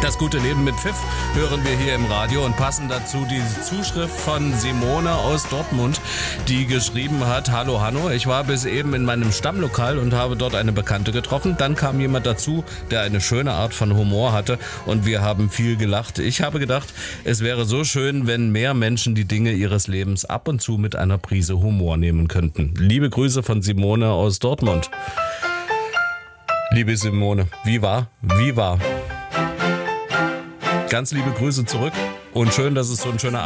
Das gute Leben mit Pfiff hören wir hier im Radio und passen dazu die Zuschrift von Simone aus Dortmund, die geschrieben hat: Hallo Hanno, ich war bis eben in meinem Stammlokal und habe dort eine Bekannte getroffen. Dann kam jemand dazu, der eine schöne Art von Humor hatte und wir haben viel gelacht. Ich habe gedacht, es wäre so schön, wenn mehr Menschen die Dinge ihres Lebens ab und zu mit einer Prise Humor nehmen könnten. Liebe Grüße von Simone aus Dortmund. Liebe Simone, wie war? Ganz liebe Grüße zurück und schön, dass es so ein schöner